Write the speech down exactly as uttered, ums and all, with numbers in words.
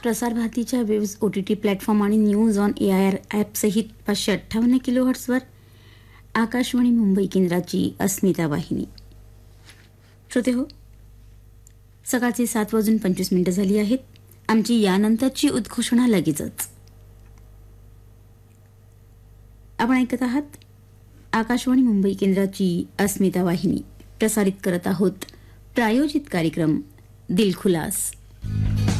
प्रसार भारतीच्या waves O T T platform आणि news on A I R ॲपसहित पाचशे अठ्ठावन्न किलो हर्ट्सवर आकाशवाणी मुंबई केंद्राची अस्मिता वाहिनी. श्रोते हो, सकाळचे सात वाजून पंचवीस मिनिटं झाली आहेत. आमची यानंतरची उद्घोषणा लगेचच. आपण ऐकत आहात आकाशवाणी मुंबई केंद्राची अस्मिता वाहिनी. प्रसारित करत आहोत प्रायोजित कार्यक्रम दिलखुलास.